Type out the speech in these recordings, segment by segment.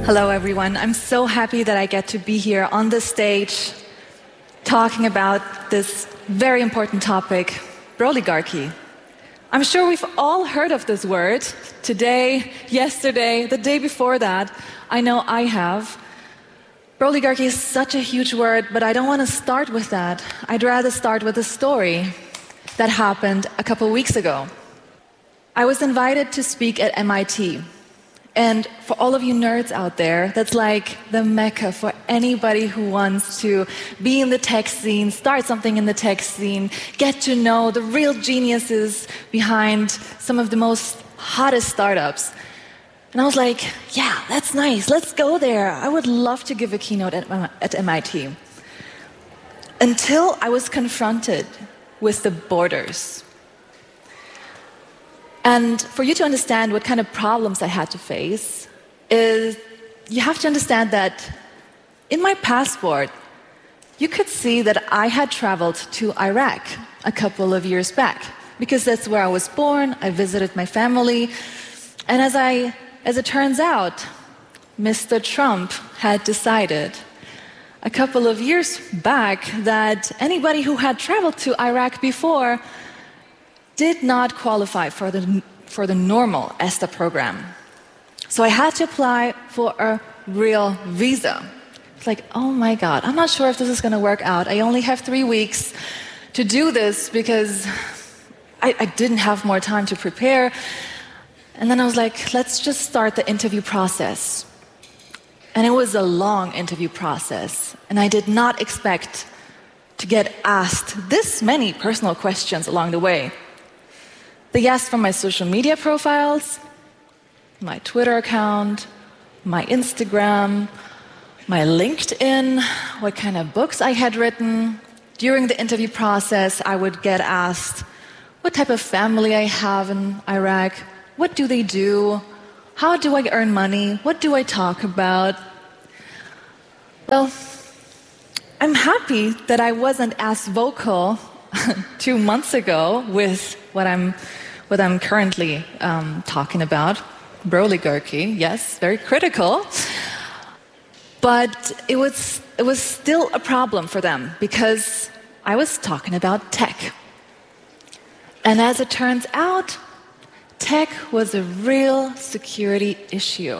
Hello, everyone. I'm so happy that I get to be here on the stage talking about this very important topic, Broligarchy. I'm sure we've all heard of this word today, yesterday, the day before that. I know I have. Broligarchy is such a huge word, but I don't want to start with that. I'd rather start with a story that happened a couple weeks ago. I was invited to speak at MIT. And for all of you nerds out there, that's like the mecca for anybody who wants to be in the tech scene, start something in the tech scene, get to know the real geniuses behind some of the most hottest startups. And I was like, yeah, that's nice. Let's go there. I would love to give a keynote at MIT. Until I was confronted with the borders. And for you to understand what kind of problems I had to face, is you have to understand that in my passport, you could see that I had traveled to Iraq a couple of years back, because that's where I was born. I visited my family. And as it turns out, Mr. Trump had decided a couple of years back that anybody who had traveled to Iraq before did not qualify for the normal ESTA program. So I had to apply for a real visa. It's like, oh my God, I'm not sure if this is going to work out. I only have 3 weeks to do this because I didn't have more time to prepare. And then I was like, let's just start the interview process. And it was a long interview process. And I did not expect to get asked this many personal questions along the way. They asked for my social media profiles, my Twitter account, my Instagram, my LinkedIn, what kind of books I had written. During the interview process, I would get asked what type of family I have in Iraq, what do they do, how do I earn money, what do I talk about. Well, I'm happy that I wasn't as vocal 2 months ago with what I'm currently talking about, Broligarchy. Yes, very critical. But it was still a problem for them because I was talking about tech. And as it turns out, tech was a real security issue.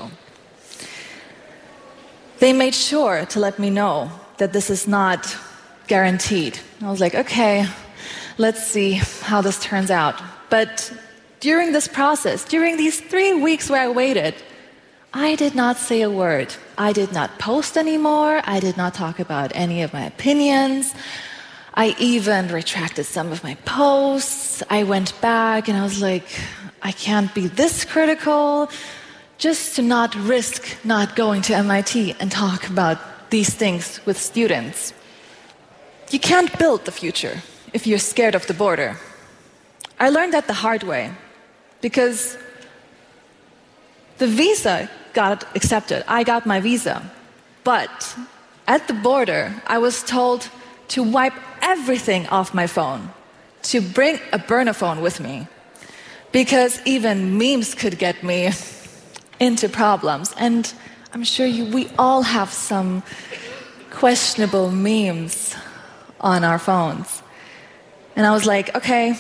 They made sure to let me know that this is not guaranteed. I was like, okay, let's see how this turns out. But during this process, during these 3 weeks where I waited, I did not say a word. I did not post anymore. I did not talk about any of my opinions. I even retracted some of my posts. I went back and I was like, I can't be this critical just to not risk not going to MIT and talk about these things with students. You can't build the future if you're scared of the border. I learned that the hard way because the visa got accepted. I got my visa. But at the border, I was told to wipe everything off my phone, to bring a burner phone with me, because even memes could get me into problems. And I'm sure we all have some questionable memes on our phones. And I was like, okay,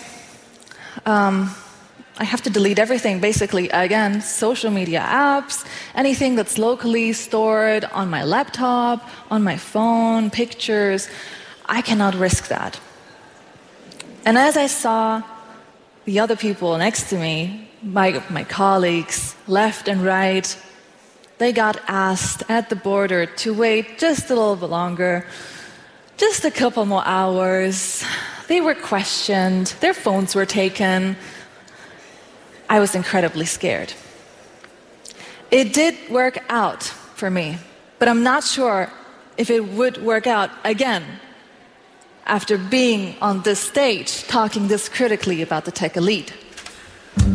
I have to delete everything, basically. Again, social media apps, anything that's locally stored on my laptop, on my phone, pictures. I cannot risk that. And as I saw the other people next to me, my colleagues, left and right, they got asked at the border to wait just a little bit longer, just a couple more hours. They were questioned, their phones were taken. I was incredibly scared. It did work out for me, but I'm not sure if it would work out again after being on this stage talking this critically about the tech elite.